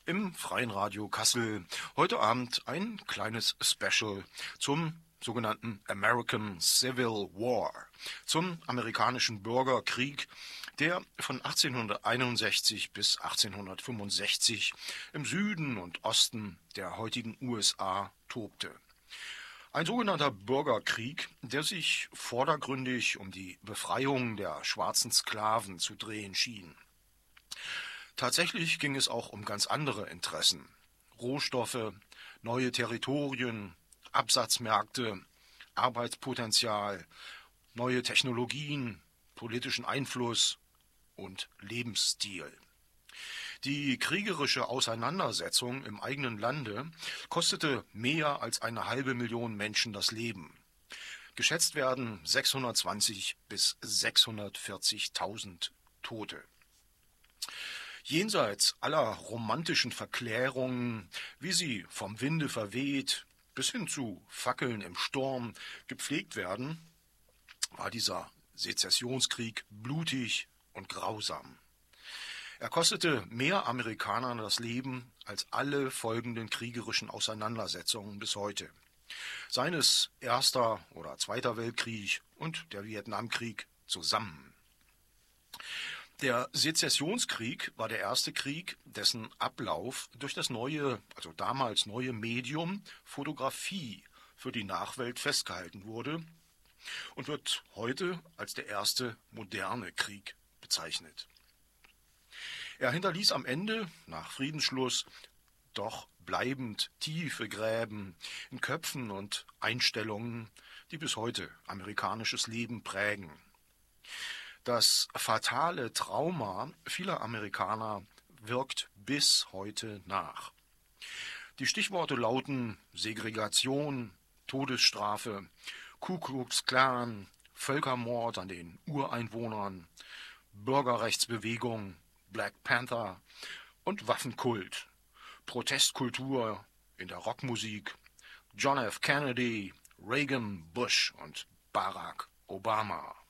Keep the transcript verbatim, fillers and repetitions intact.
im Freien Radio Kassel. Heute Abend ein kleines Special zum sogenannten American Civil War, zum amerikanischen Bürgerkrieg, der von achtzehnhunderteinundsechzig bis achtzehnhundertfünfundsechzig im Süden und Osten der heutigen U S A tobte. Ein sogenannter Bürgerkrieg, der sich vordergründig um die Befreiung der schwarzen Sklaven zu drehen schien. Tatsächlich ging es auch um ganz andere Interessen. Rohstoffe, neue Territorien, Absatzmärkte, Arbeitspotenzial, neue Technologien, politischen Einfluss und Lebensstil. Die kriegerische Auseinandersetzung im eigenen Lande kostete mehr als eine halbe Million Menschen das Leben. Geschätzt werden sechshundertzwanzig bis sechshundertvierzigtausend Tote. Jenseits aller romantischen Verklärungen, wie sie vom Winde verweht bis hin zu Fackeln im Sturm gepflegt werden, war dieser Sezessionskrieg blutig und grausam. Er kostete mehr Amerikanern das Leben als alle folgenden kriegerischen Auseinandersetzungen bis heute. Seien es Erster oder Zweiter Weltkrieg und der Vietnamkrieg zusammen. Der Sezessionskrieg war der erste Krieg, dessen Ablauf durch das neue, also damals neue Medium Fotografie für die Nachwelt festgehalten wurde und wird heute als der erste moderne Krieg bezeichnet. Er hinterließ am Ende, nach Friedensschluss, doch bleibend tiefe Gräben in Köpfen und Einstellungen, die bis heute amerikanisches Leben prägen. Das fatale Trauma vieler Amerikaner wirkt bis heute nach. Die Stichworte lauten Segregation, Todesstrafe, Ku Klux Klan, Völkermord an den Ureinwohnern, Bürgerrechtsbewegung, Black Panther und Waffenkult, Protestkultur in der Rockmusik, John F. Kennedy, Reagan, Bush und Barack Obama.